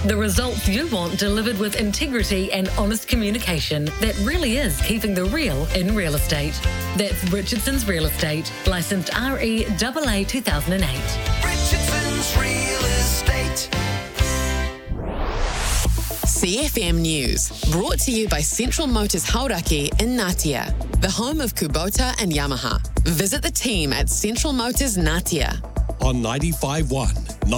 The results you want delivered with integrity and honest communication that really is keeping the real in real estate. That's Richardson's Real Estate, licensed REAA 2008. Richardson's Real Estate. CFM News, brought to you by Central Motors Hauraki in Ngatea, the home of Kubota and Yamaha. Visit the team at Central Motors Ngatea. On 95.1,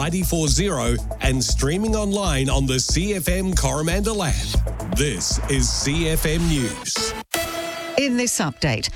94.0 and streaming online on the CFM Coromandel app. This is CFM News. In this update,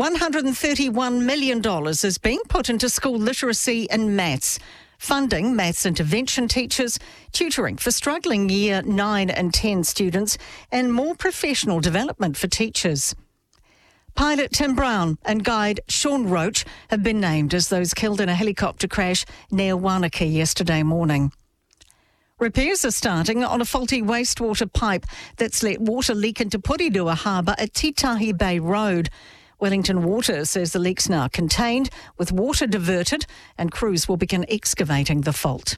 $131 million is being put into school literacy and maths, funding maths intervention teachers, tutoring for struggling Year 9 and 10 students, and more professional development for teachers. Pilot Tim Brown and guide Sean Roach have been named as those killed in a helicopter crash near Wanaka yesterday morning. Repairs are starting on a faulty wastewater pipe that's let water leak into Porirua Harbour at Titahi Bay Road. Wellington Water says the leak's now contained, with water diverted, and crews will begin excavating the fault.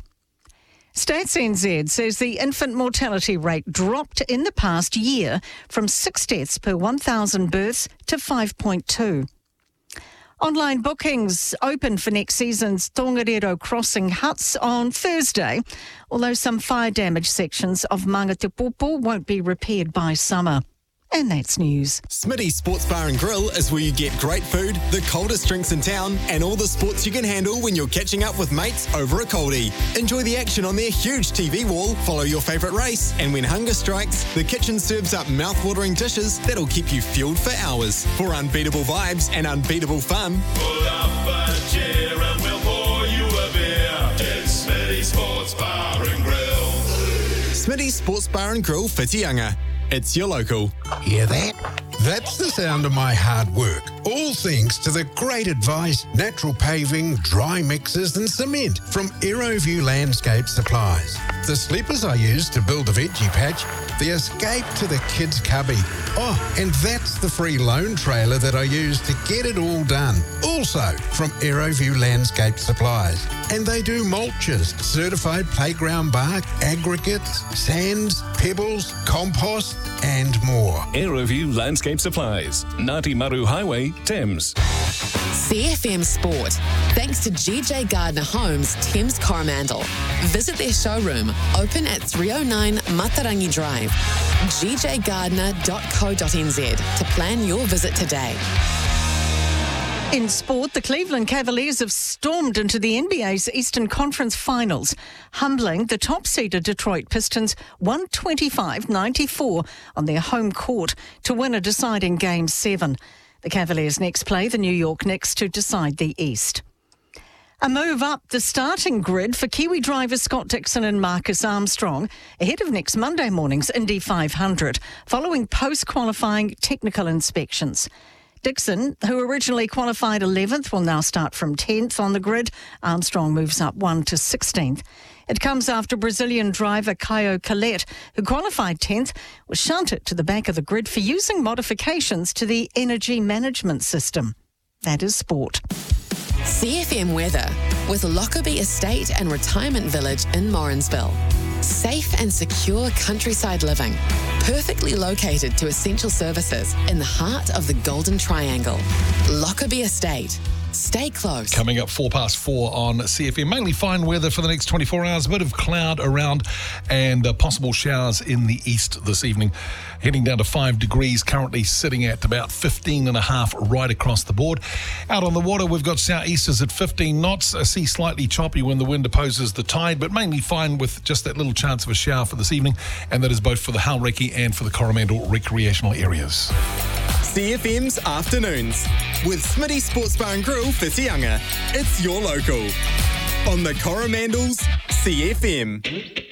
Stats NZ says the infant mortality rate dropped in the past year from 6 deaths per 1,000 births to 5.2. Online bookings open for next season's Tongariro Crossing huts on Thursday, although some fire-damaged sections of Mangatipupu won't be repaired by summer. And that's news. Smitty's Sports Bar and Grill is where you get great food, the coldest drinks in town, and all the sports you can handle when you're catching up with mates over a coldie. Enjoy the action on their huge TV wall, follow your favourite race, and when hunger strikes, the kitchen serves up mouth-watering dishes that'll keep you fueled for hours. For unbeatable vibes and unbeatable fun, pull up a chair and we'll pour you a beer. It's Smitty's Sports Bar and Grill. Smitty's Sports Bar and Grill, Whitianga. It's your local. Hear that? That's the sound of my hard work. All thanks to the great advice, natural paving, dry mixers and cement from Aeroview Landscape Supplies. The sleepers I use to build a veggie patch, the escape to the kids' cubby. Oh, and that's the free loan trailer that I use to get it all done. Also from Aeroview Landscape Supplies. And they do mulches, certified playground bark, aggregates, sands, pebbles, compost and more. Aeroview Landscape Supplies, Ngāti Maru Highway, Thames. CFM Sport, thanks to GJ Gardner Homes, Thames Coromandel. Visit their showroom, open at 309 Matarangi Drive, gjgardner.co.nz to plan your visit today. In sport, the Cleveland Cavaliers have stormed into the NBA's Eastern Conference Finals, humbling the top-seeded Detroit Pistons 125-94 on their home court to win a deciding Game 7. The Cavaliers next play the New York Knicks to decide the East. A move up the starting grid for Kiwi drivers Scott Dixon and Marcus Armstrong ahead of next Monday morning's Indy 500, following post-qualifying technical inspections. Dixon, who originally qualified 11th, will now start from 10th on the grid. Armstrong moves up 1 to 16th. It comes after Brazilian driver Caio Collet, who qualified 10th, was shunted to the back of the grid for using modifications to the energy management system. That is sport. CFM weather with Lockerbie Estate and Retirement Village in Morrinsville. Safe and secure countryside living, perfectly located to essential services in the heart of the Golden Triangle. Lockerbie Estate. Stay close. Coming up 4:04 on CFM. Mainly fine weather for the next 24 hours. A bit of cloud around and possible showers in the east this evening. Heading down to 5 degrees, currently sitting at about 15.5 right across the board. Out on the water, we've got southeasters at 15 knots. A sea slightly choppy when the wind opposes the tide, but mainly fine with just that little chance of a shower for this evening. And that is both for the Hauraki and for the Coromandel recreational areas. CFM's Afternoons with Smitty Sports Bar and Grill, Whitianga. It's your local. On the Coromandel's CFM.